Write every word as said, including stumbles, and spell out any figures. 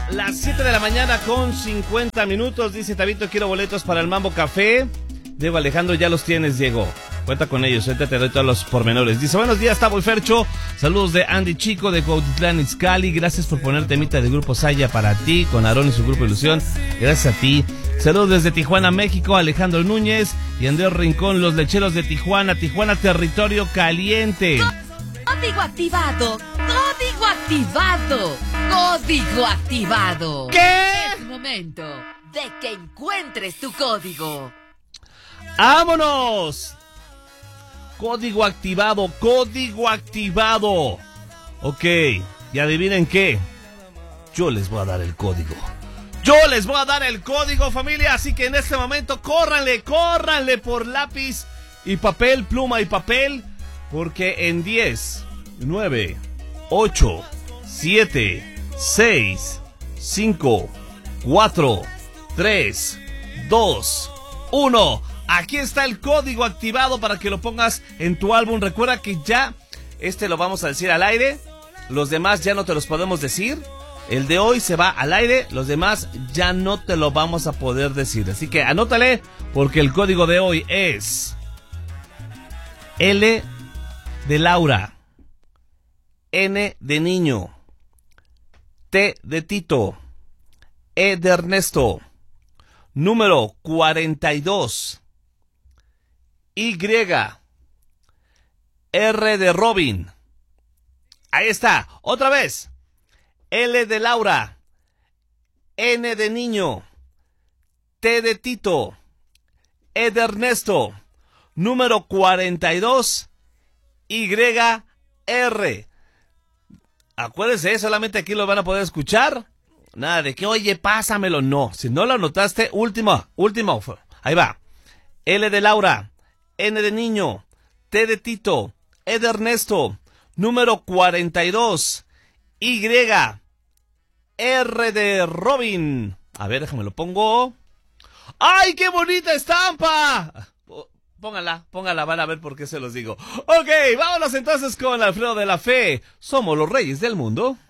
las siete de la mañana con cincuenta minutos. Dice Tabito, quiero boletos para el Mambo Café. Diego Alejandro, ya los tienes, Diego. Cuenta con ellos, ahorita te doy todos los pormenores. Dice, buenos días, Tabo y Fercho. Saludos de Andy Chico, de Cuautitlán Izcalli. Gracias por poner temita del Grupo Saya para ti, con Aarón y su Grupo Ilusión. Gracias a ti. Saludos desde Tijuana, México, Alejandro Núñez y Andrés Rincón, los lecheros de Tijuana. Tijuana, territorio caliente. Código activado, código activado, código activado. ¿Qué? Es momento de que encuentres tu código. ¡Vámonos! Código activado, código activado. Ok, y adivinen qué. Yo les voy a dar el código. Yo les voy a dar el código, familia. Así que en este momento, córranle, córranle por lápiz y papel, pluma y papel. Porque en diez, nueve, ocho, siete, seis, cinco, cuatro, tres, dos, uno... Aquí está el código activado para que lo pongas en tu álbum. Recuerda que ya este lo vamos a decir al aire. Los demás ya no te los podemos decir. El de hoy se va al aire. Los demás ya no te lo vamos a poder decir. Así que anótale, porque el código de hoy es L de Laura, N de niño, T de Tito, E de Ernesto, número cuarenta y dos. Y, R de Robin. Ahí está, otra vez. L de Laura, N de niño, T de Tito, E de Ernesto, número cuarenta y dos, Y, R. Acuérdense, solamente aquí lo van a poder escuchar. Nada de que, oye, pásamelo. No, si no lo anotaste, último, último. Ahí va. L de Laura, N de niño, T de Tito, E de Ernesto, número cuarenta y dos, Y, R de Robin. A ver, déjame lo pongo. ¡Ay, qué bonita estampa! Póngala, póngala, van a ver por qué se los digo. Ok, vámonos entonces con Alfredo de la Fe. Somos los reyes del mundo.